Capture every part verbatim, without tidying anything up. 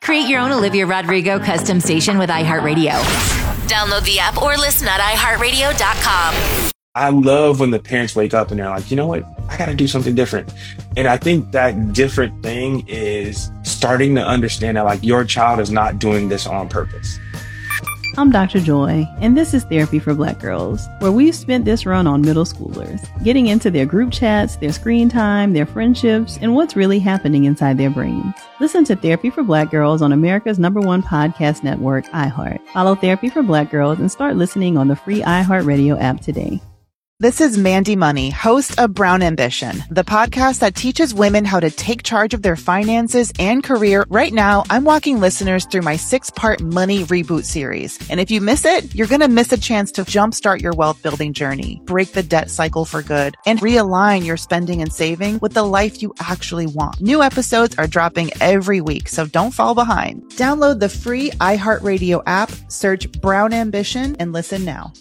Create your own Olivia Rodrigo custom station with iHeartRadio. Download the app or listen at i heart radio dot com. I love when the parents wake up and they're like, you know what? I got to do something different. And I think that different thing is starting to understand that like your child is not doing this on purpose. I'm Doctor Joy, and this is Therapy for Black Girls, where we've spent this run on middle schoolers, getting into their group chats, their screen time, their friendships, and what's really happening inside their brains. Listen to Therapy for Black Girls on America's number one podcast network, iHeart. Follow Therapy for Black Girls and start listening on the free iHeartRadio app today. This is Mandy Money, host of Brown Ambition, the podcast that teaches women how to take charge of their finances and career. Right now, I'm walking listeners through my six-part Money Reboot series. And if you miss it, you're going to miss a chance to jumpstart your wealth building journey, break the debt cycle for good, and realign your spending and saving with the life you actually want. New episodes are dropping every week, so don't fall behind. Download the free iHeartRadio app, search Brown Ambition, and listen now.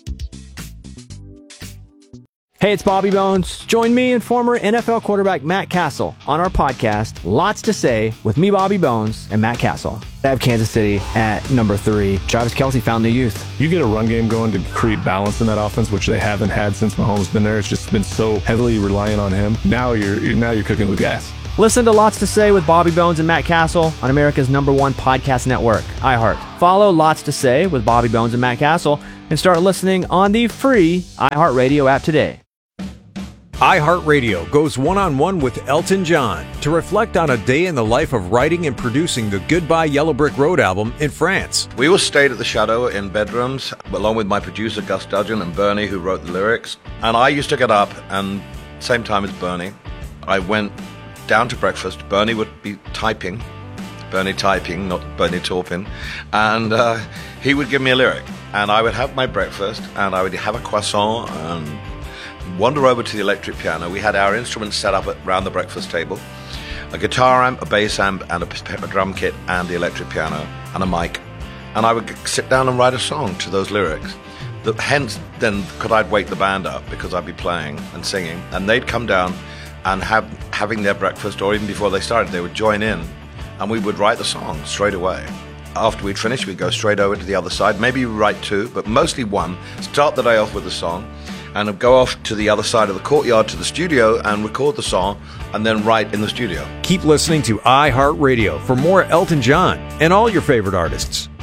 Hey, it's Bobby Bones. Join me and former N F L quarterback Matt Castle on our podcast, Lots to Say, with me, Bobby Bones, and Matt Castle. I have Kansas City at number three. Travis Kelce found the youth. You get a run game going to create balance in that offense, which they haven't had since Mahomes been there. It's just been so heavily reliant on him. Now you're now you're cooking with gas. Listen to Lots to Say with Bobby Bones and Matt Castle on America's number one podcast network, iHeart. Follow Lots to Say with Bobby Bones and Matt Castle and start listening on the free iHeartRadio app today. iHeartRadio goes one-on-one with Elton John to reflect on a day in the life of writing and producing the Goodbye Yellow Brick Road album in France. We all stayed at the Shadow in bedrooms, along with my producer Gus Dudgeon and Bernie, who wrote the lyrics. And I used to get up, and same time as Bernie, I went down to breakfast. Bernie would be typing, Bernie typing, not Bernie Taupin, and uh, he would give me a lyric. And I would have my breakfast, and I would have a croissant, and wander over to the electric piano. We had our instruments set up around the breakfast table, a guitar amp, a bass amp, and a, a drum kit, and the electric piano, and a mic. And I would sit down and write a song to those lyrics. The, hence, then, could I'd wake the band up, because I'd be playing and singing, and they'd come down and have having their breakfast, or even before they started, they would join in, and we would write the song straight away. After we'd finished, we'd go straight over to the other side. Maybe we write two, but mostly one. Start the day off with a song, and go off to the other side of the courtyard to the studio and record the song, and then write in the studio. Keep listening to iHeartRadio for more Elton John and all your favorite artists.